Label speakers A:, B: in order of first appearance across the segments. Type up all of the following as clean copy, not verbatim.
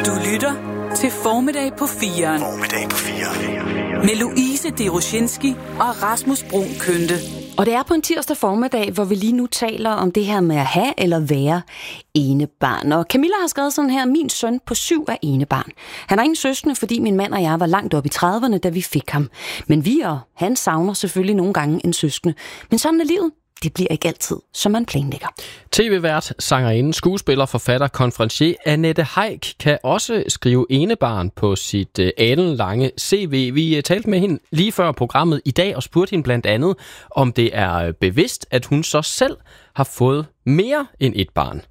A: Du lytter til Formiddag på 4'eren.
B: Formiddag på 4'eren.
A: Med Louise Deroshinski og Rasmus Brun Kønte.
C: Og det er på en tirsdag formiddag, hvor vi lige nu taler om det her med at have eller være enebarn. Og Camilla har skrevet sådan her: min søn på 7 er enebarn. Han har ingen søskende, fordi min mand og jeg var langt op i 30'erne, da vi fik ham. Men vi og han savner selvfølgelig nogle gange en søskende. Men sådan er livet. Det bliver ikke altid, som man planlægger.
D: TV-vært, sangerinde, skuespiller, forfatter, konferencier Annette Heick kan også skrive enebarn på sit alenlange CV. Vi talte med hende lige før programmet i dag og spurgte hende blandt andet, om det er bevidst, at hun så selv har fået mere end et barn.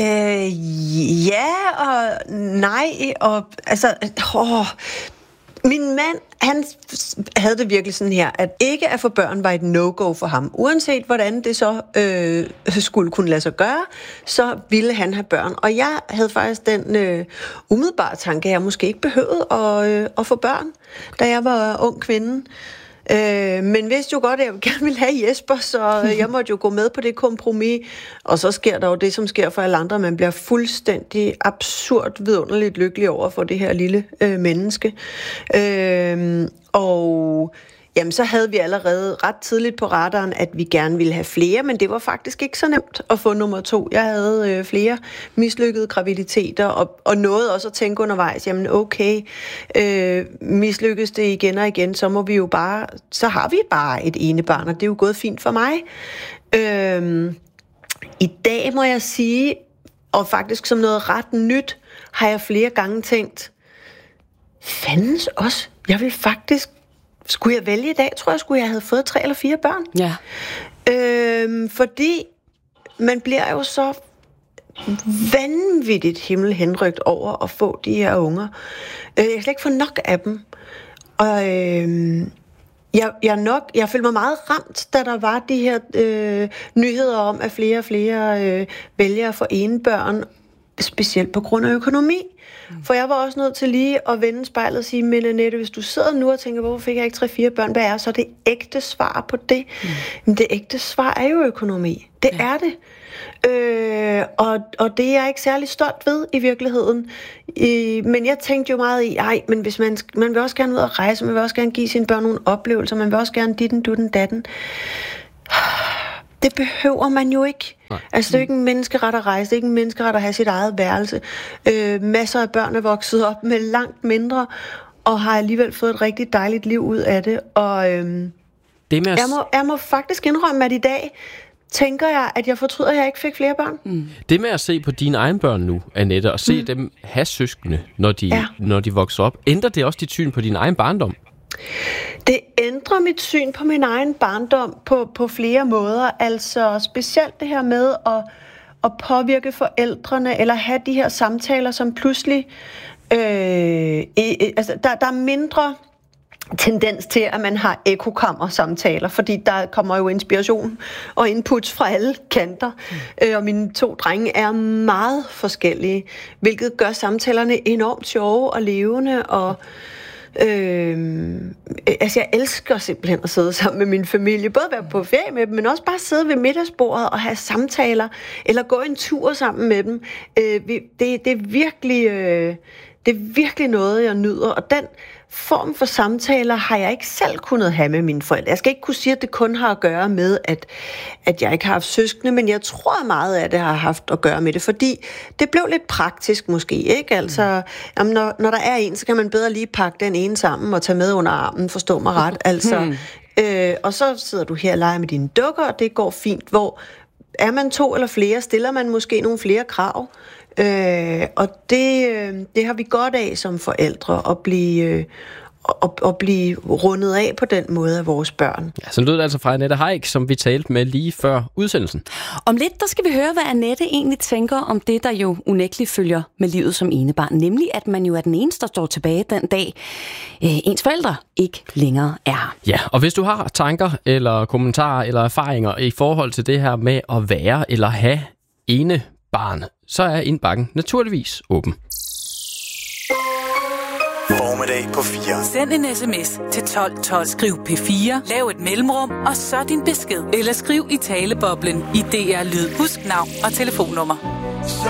E: Ja og nej. Og, altså, min mand, han havde det virkelig sådan her, at ikke at få børn var et no-go for ham. Uanset hvordan det så skulle kunne lade sig gøre, så ville han have børn. Og jeg havde faktisk den umiddelbare tanke, at jeg måske ikke behøvede at få børn, da jeg var ung kvinde. Men vidste jo godt, at jeg gerne ville have Jesper, så jeg måtte jo gå med på det kompromis. Og så sker der jo det, som sker for alle andre. Man bliver fuldstændig absurd vidunderligt lykkelig over for det her lille menneske. Og jamen, så havde vi allerede ret tidligt på radaren, at vi gerne ville have flere, men det var faktisk ikke så nemt at få nummer 2. Jeg havde flere mislykkede graviditeter, og nåede også at tænke undervejs, jamen okay, mislykkes det igen og igen, så har vi bare et enebarn, og det er jo gået fint for mig. I dag må jeg sige, og faktisk som noget ret nyt, har jeg flere gange tænkt, fandens også, jeg vil faktisk. Skulle jeg vælge i dag, tror jeg havde fået 3 eller 4 børn.
C: Ja.
E: Fordi man bliver jo så vanvittigt himmelhenrygt over at få de her unger. Jeg kan slet ikke få nok af dem. Og jeg følte mig meget ramt, da der var de her nyheder om, at flere og flere vælger at få enebørn, specielt på grund af økonomi. For jeg var også nødt til lige at vende spejlet og sige, men Annette, hvis du sidder nu og tænker, hvorfor fik jeg ikke 3-4 børn, hvad er så det ægte svar på det? Men det ægte svar er jo økonomi. Det er det. Og det er jeg ikke særlig stolt ved i virkeligheden. Men jeg tænkte jo meget i, men hvis man vil også gerne ud og rejse, man vil også gerne give sine børn nogle oplevelser, man vil også gerne ditten, dutten, datten. Det behøver man jo ikke. Nej. Altså, det er jo ikke en menneskeret at rejse, det er ikke en menneskeret at have sit eget værelse. Masser af børn er vokset op med langt mindre, og har alligevel fået et rigtig dejligt liv ud af det. Og jeg må faktisk indrømme, at i dag tænker jeg, at jeg fortryder, at jeg ikke fik flere børn.
D: Det med at se på dine egne børn nu, Annette, og se dem have søskende, når de vokser op, ændrer det også dit syn på din egen barndom?
E: Det ændrer mit syn på min egen barndom på flere måder. Altså specielt det her med at påvirke forældrene, eller have de her samtaler, som pludselig... der er mindre tendens til, at man har ekokammer-samtaler, fordi der kommer jo inspiration og inputs fra alle kanter. Og mine 2 drenge er meget forskellige, hvilket gør samtalerne enormt sjove og levende, og jeg elsker simpelthen at sidde sammen med min familie, både være på ferie med dem, men også bare sidde ved middagsbordet og have samtaler, eller gå en tur sammen med dem. Det er virkelig noget, jeg nyder, og den form for samtaler har jeg ikke selv kunnet have med mine forældre. Jeg skal ikke kunne sige, at det kun har at gøre med, at jeg ikke har haft søskende, men jeg tror meget af det har haft at gøre med det, fordi det blev lidt praktisk måske, ikke? Altså, jamen, når der er en, så kan man bedre lige pakke den ene sammen og tage med under armen, forstå mig ret. Altså, og så sidder du her og leger med dine dukker, og det går fint. Hvor er man 2 eller flere, stiller man måske nogle flere krav. Og det har vi godt af som forældre at blive rundet af på den måde af vores børn.
D: Ja, så lød det altså fra Annette Heick, som vi talte med lige før udsendelsen.
C: Om lidt, der skal vi høre, hvad Annette egentlig tænker om det, der jo unægteligt følger med livet som enebarn. Nemlig, at man jo er den eneste, der står tilbage den dag, ens forældre ikke længere er her.
D: Ja, og hvis du har tanker eller kommentarer eller erfaringer i forhold til det her med at være eller have enebarn, så er indbakken naturligvis åben.
B: Formiddag på 4.
A: Send en sms til 1212. Skriv P4, lav et mellemrum, og så din besked. Eller skriv i taleboblen i DR Lyd. Husk navn og telefonnummer.